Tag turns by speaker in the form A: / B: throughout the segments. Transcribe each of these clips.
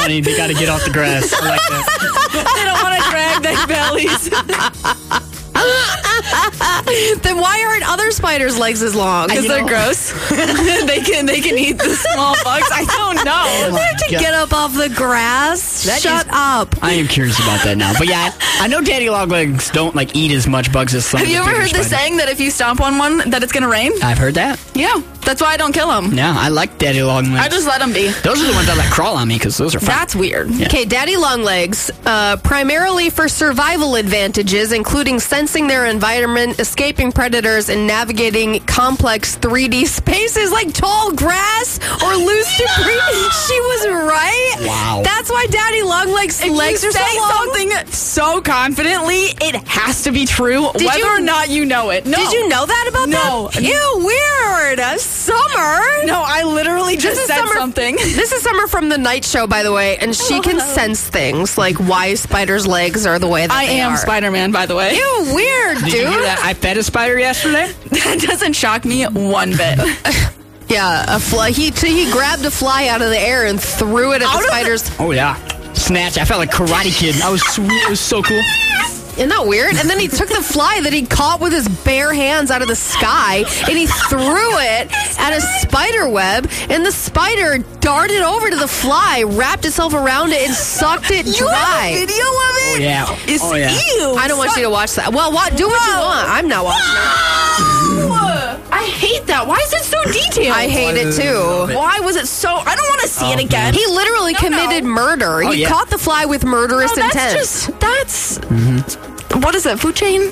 A: funny. They got to get off the grass. I like that.
B: They don't want to drag their bellies.
C: Then why aren't other spiders' legs as long?
B: Because they're gross. they can eat the small bugs. I don't know.
C: They have to get up off the grass. Shut up.
A: I am curious about that now. But yeah, I know daddy longlegs don't like eat as much bugs as some
B: Have
A: of the
B: you ever
A: bigger
B: heard the
A: spiders.
B: saying that if you stomp on one, that it's going to rain?
A: I've heard that.
B: Yeah. That's why I don't kill them.
A: Yeah, I like daddy longlegs.
B: I just let them be.
A: Those are the ones that like crawl on me because those are fun.
B: That's weird.
A: Yeah.
C: Okay, daddy longlegs, primarily for survival advantages, including sensing their environment, escaping predators, and navigating complex 3D spaces like tall grass or loose debris. She was right.
A: Wow.
C: That's why daddy longlegs' legs are so
B: say
C: long.
B: something so confidently, it has to be true, whether
C: you-
B: or not you know it. No.
C: Did you know that about
B: No.
C: them? Ew, weird. Summer.
B: No, I literally just said something.
C: This is Summer from The Night Show, by the way, and she can sense things like why spiders' legs are the way that
B: I
C: they
B: am
C: are.
B: Spider-Man, by the way.
C: Ew, weird,
A: Did
C: dude.
A: you hear that? I fed a spider yesterday.
B: That doesn't shock me one bit.
C: Yeah, a fly. He grabbed a fly out of the air and threw it at the spiders.
A: Oh yeah, snatch! I felt like Karate Kid. It was so cool.
C: Isn't that weird? And then he took the fly that he caught with his bare hands out of the sky and he threw it at a spider web, and the spider darted over to the fly, wrapped itself around it, and sucked it
B: You have a
C: dry.
B: video of it?
A: Oh yeah.
B: It's
A: oh yeah.
B: ew.
C: I don't want you to watch that. Well, do what you want. I'm not watching it.
B: I hate that. Why is it so detailed?
C: I hate it too.
B: Why was it so... I don't want to see it again.
C: He literally committed murder.
A: Oh,
C: He
A: yeah.
C: caught the fly with murderous
B: No,
C: intent.
B: That's... What is that, food chain?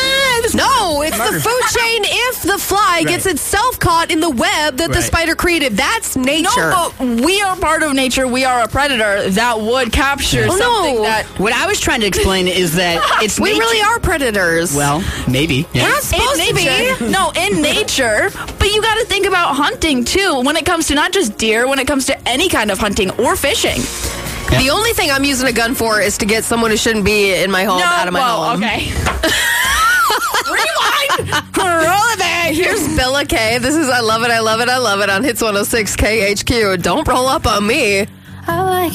C: No, it's the food chain if the fly gets itself caught in the web that the
A: Right.
C: spider created. That's nature.
B: No, but we are part of nature. We are a predator that would capture
C: Oh,
B: something
C: no.
B: that...
A: What I was trying to explain is that it's
C: We
A: nature.
C: really are predators.
A: Well, maybe. Yeah.
C: We're not supposed to be.
B: No, in nature. But you got to think about hunting, too, when it comes to not just deer, when it comes to any kind of hunting or fishing.
C: The only thing I'm using a gun for is to get someone who shouldn't be in my home out of my home.
B: Okay. Rewind! Roll it back!
C: Here's Billa K. This is I Love It, I Love It, I Love It on Hits 106 KHQ. Don't roll up on me.